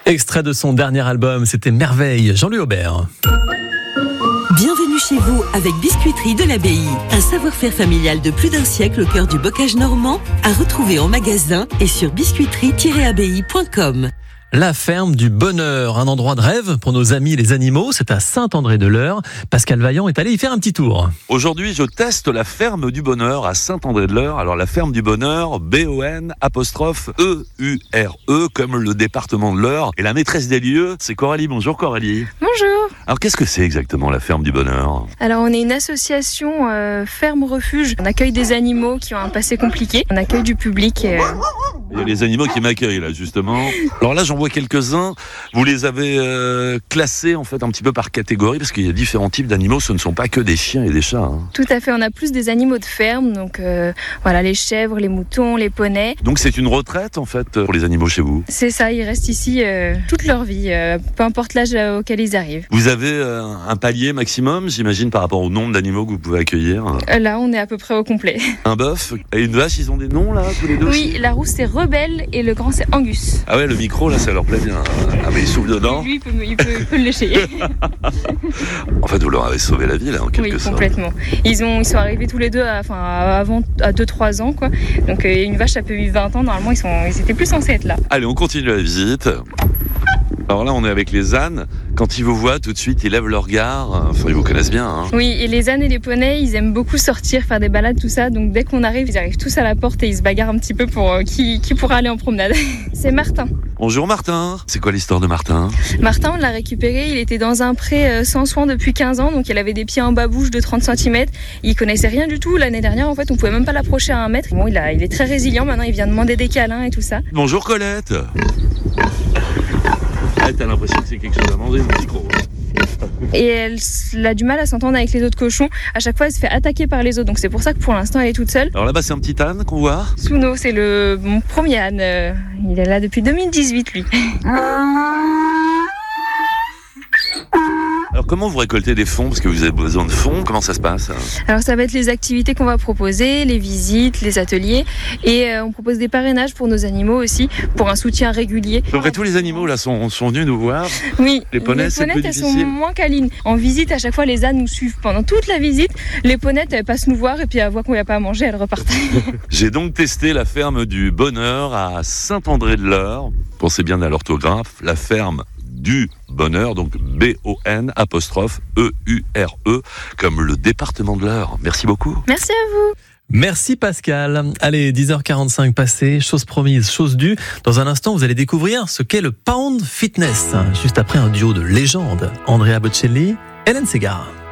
Extrait de son dernier album, c'était Merveille, Jean-Louis Aubert. Bienvenue chez vous avec Biscuiterie de l'Abbaye. Un savoir-faire familial de plus d'un siècle au cœur du bocage normand, à retrouver en magasin et sur biscuiterie-abbaye.com. La ferme du bonheur, un endroit de rêve pour nos amis les animaux, c'est à Saint-André-de-l'Eure. Pascal Vaillant est allé y faire un petit tour. Aujourd'hui, je teste la ferme du bonheur à Saint-André-de-l'Eure. Alors la ferme du bonheur, B-O-N'-E-U-R-E, comme le département de l'Eure. Et la maîtresse des lieux, c'est Coralie. Bonjour Coralie. Bonjour. Alors qu'est-ce que c'est exactement la ferme du bonheur ? Alors on est une association ferme-refuge. On accueille des animaux qui ont un passé compliqué. On accueille du public. Il y a les animaux qui m'accueillent là justement. Alors là j'en vois quelques-uns. Vous les avez classés en fait un petit peu par catégorie parce qu'il y a différents types d'animaux. Ce ne sont pas que des chiens et des chats. Hein. Tout à fait. On a plus des animaux de ferme. Donc voilà, les chèvres, les moutons, les poneys. Donc c'est une retraite en fait pour les animaux chez vous. C'est ça. Ils restent ici toute leur vie, peu importe l'âge auquel ils arrivent. Vous avez un palier maximum, j'imagine, par rapport au nombre d'animaux que vous pouvez accueillir. Là, on est à peu près au complet. Un bœuf et une vache, ils ont des noms là tous les deux. Oui, la rousse c'est Rebelle et le grand c'est Angus. Ah ouais, le micro là, ça leur plaît bien. Ah mais il souffle dedans. Lui, il peut le lécher. En fait, vous leur avez sauvé la vie là, en quelque sorte. Oui, complètement. Ils sont arrivés tous les deux à 2-3 ans, quoi. Donc une vache, ça peut vivre 20 ans. Normalement, ils étaient plus censés être là. Allez, on continue la visite. Alors là, on est avec les ânes. Quand ils vous voient, tout de suite, ils lèvent leur regard. Enfin, ils vous connaissent bien. Hein. Oui, et les ânes et les poneys, ils aiment beaucoup sortir, faire des balades, tout ça. Donc dès qu'on arrive, ils arrivent tous à la porte et ils se bagarrent un petit peu pour qui pourra aller en promenade. C'est Martin. Bonjour Martin. C'est quoi l'histoire de Martin ? Martin, on l'a récupéré. Il était dans un pré sans soin depuis 15 ans. Donc il avait des pieds en babouche de 30 cm. Il connaissait rien du tout. L'année dernière, en fait, on pouvait même pas l'approcher à 1 mètre. Bon, il est très résilient. Maintenant, il vient demander des câlins et tout ça. Bonjour Colette. T'as l'impression que c'est quelque chose à manger, le micro. Et elle a du mal à s'entendre avec les autres cochons. À chaque fois, elle se fait attaquer par les autres. Donc c'est pour ça que pour l'instant, elle est toute seule. Alors là-bas, c'est un petit âne qu'on voit. Souno, c'est mon premier âne. Il est là depuis 2018, lui. Alors comment vous récoltez des fonds ? Parce que vous avez besoin de fonds, comment ça se passe ? Alors ça va être les activités qu'on va proposer, les visites, les ateliers. Et on propose des parrainages pour nos animaux aussi, pour un soutien régulier. Donc tous les animaux là sont venus nous voir. Oui, les poneys, c'est plus elles difficile. sont moins câlines. En visite, à chaque fois, les ânes nous suivent pendant toute la visite. Les poneys, elles passent nous voir et puis elles voient qu'on n'y a pas à manger, elles repartent. J'ai donc testé la ferme du bonheur à Saint-André-de-l'Eure. Pensez bien à l'orthographe, la ferme du bonheur, donc B-O-N'-E-U-R-E, comme le département de l'Eure. Merci beaucoup. Merci à vous. Merci Pascal. Allez, 10h45 passées, chose promise, chose due. Dans un instant, vous allez découvrir ce qu'est le Pound Fitness, juste après un duo de légende, Andrea Bocelli, Hélène Ségara.